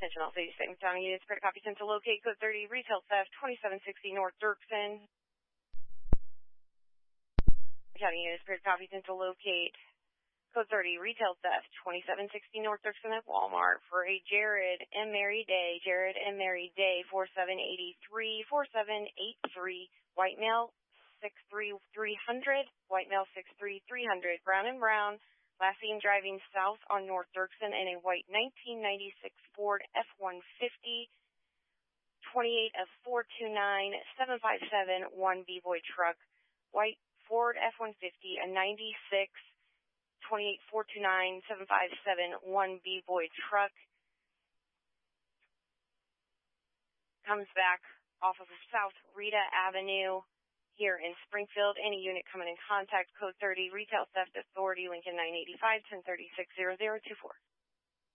Attention all cities, same county units, credit copy sent to locate code 30, retail theft, 2760 North Dirksen. County units, credit copy sent to locate code 30, retail theft, 2760 North Dirksen at Walmart for a Jared and Mary Day, 4783, 4783, white male 63300, white male 63300, brown and brown. Last seen driving south on North Dirksen in a white 1996 Ford F-150, 28 of 429 757 1B Boy truck, white Ford F-150, a 96 28 429 757 1B Boy truck. Comes back off of South Rita Avenue here in Springfield. Any unit coming in contact, code 30, Retail Theft Authority, Lincoln 985 1036 0024.